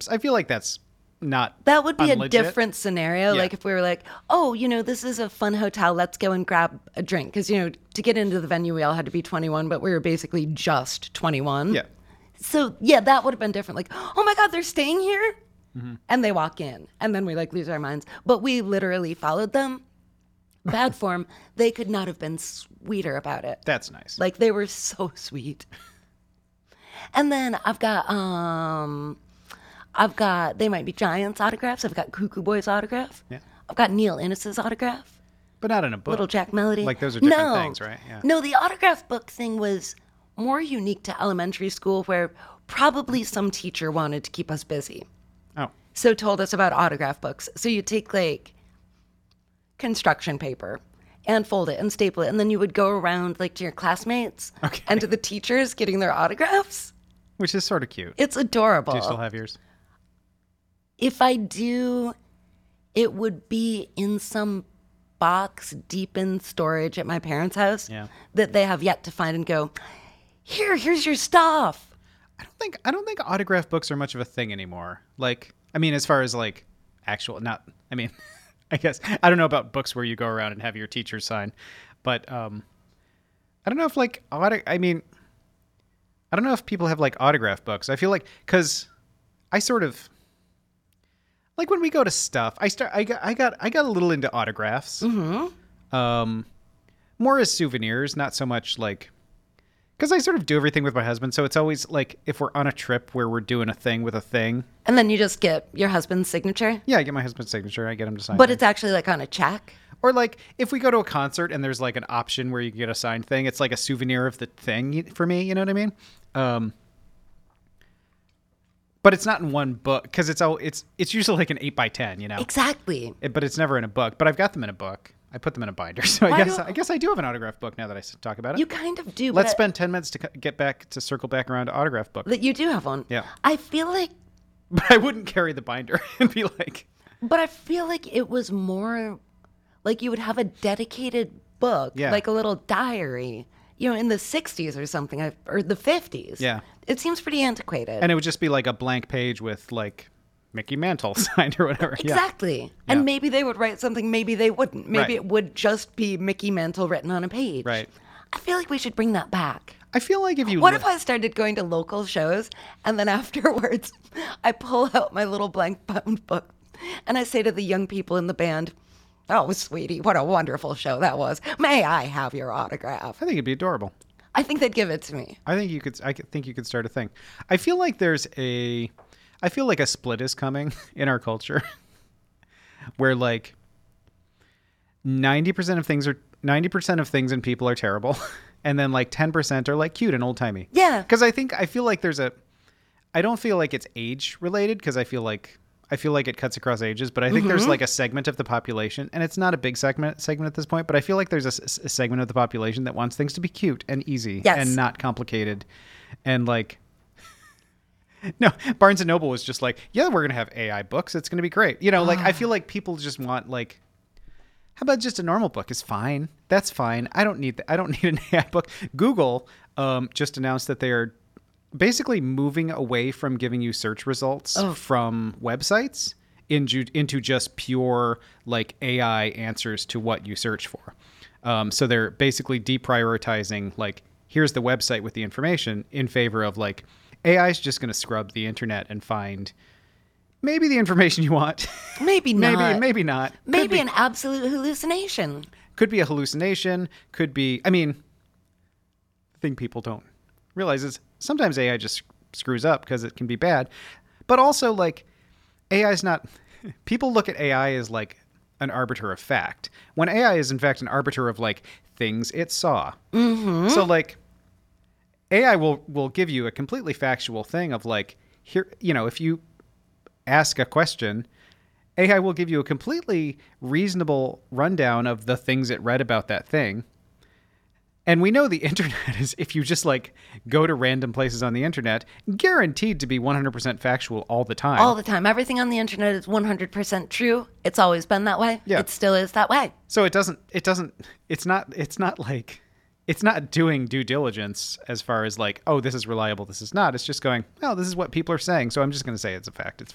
autographs. I feel like that's not That would be unlegit. a different scenario. Yeah. Like if we were like, oh, this is a fun hotel. Let's go and grab a drink. Because, to get into the venue, we all had to be 21, but we were basically just 21. Yeah. So, yeah, that would have been different. Like, oh my God, they're staying here? And they walk in. And then we lose our minds. But we literally followed them. Bad form. They could not have been sweeter about it. That's nice. Like, they were so sweet. And then I've got, They Might Be Giants autographs. I've got Cuckoo Boys autograph. Yeah. I've got Neil Innes's autograph. But not in a book. Little Jack Melody. Like those are different things, right? Yeah. No, the autograph book thing was more unique to elementary school where probably some teacher wanted to keep us busy. Oh. So told us about autograph books. So you take construction paper and fold it and staple it. And then you would go around to your classmates and to the teachers getting their autographs. Which is sort of cute. It's adorable. Do you still have yours? If I do, it would be in some box deep in storage at my parents' house that they have yet to find and go, here's your stuff. I don't think autograph books are much of a thing anymore. As far as actual, I guess I don't know about books where you go around and have your teacher sign, but I don't know if I don't know if people have autograph books. I feel because I sort of when we go to stuff, I got a little into autographs. Mm-hmm. More as souvenirs, not so much because I sort of do everything with my husband, so it's always if we're on a trip where we're doing a thing with a thing. And then you just get your husband's signature? Yeah, I get my husband's signature. I get him to sign But things. it's actually on a check? Or if we go to a concert and there's an option where you can get a signed thing, it's a souvenir of the thing for me, you know what I mean? But it's not in one book because it's usually an 8x10, Exactly. But it's never in a book. But I've got them in a book. I put them in a binder. So I guess I do have an autograph book now that I talk about it. You kind of do. Let's spend 10 minutes to circle back around to autograph book. That you do have one. Yeah. I feel like. But I wouldn't carry the binder and be But I feel like it was more you would have a dedicated book, like a little diary, in the 60s or something, or the 50s. Yeah. It seems pretty antiquated. And it would just be a blank page with Mickey Mantle signed or whatever. Exactly. Yeah. And maybe they would write something, maybe they wouldn't. Maybe Right. it would just be Mickey Mantle written on a page. Right. I feel like we should bring that back. I feel like if you... What if I started going to local shows and then afterwards I pull out my little blank bound book and I say to the young people in the band, "Oh, sweetie, what a wonderful show that was. May I have your autograph?" I think it'd be adorable. I think they'd give it to me. I think you could start a thing. I feel like a split is coming in our culture where 90% of things and people are terrible. And then 10% are cute and old timey. Yeah. Because I feel like I don't feel like it's age related because I feel like it cuts across ages, but I think there's a segment of the population, and it's not a big segment at this point, but I feel like there's a segment of the population that wants things to be cute and easy and not complicated. And no, Barnes and Noble was just yeah, we're going to have AI books. It's going to be great. I feel like people just want how about just a normal book is fine. That's fine. I don't need an AI book. Google just announced that they are basically moving away from giving you search results from websites into just pure AI answers to what you search for. So they're basically deprioritizing here's the website with the information in favor of AI is just going to scrub the internet and find maybe the information you want. Maybe not. Maybe not. Maybe an absolute hallucination. Could be a hallucination. Could be, the thing people don't realize is sometimes AI just screws up because it can be bad. But also, AI is not... People look at AI as, an arbiter of fact, when AI is, in fact, an arbiter of, things it saw. Mm-hmm. So, AI will give you a completely factual thing of, here, if you ask a question, AI will give you a completely reasonable rundown of the things it read about that thing. And we know the internet is, if you just go to random places on the internet, guaranteed to be 100% factual all the time. All the time. Everything on the internet is 100% true. It's always been that way. Yeah. It still is that way. So it's not doing due diligence as far as oh, this is reliable, this is not. It's just going, oh, this is what people are saying. So I'm just going to say it's a fact. It's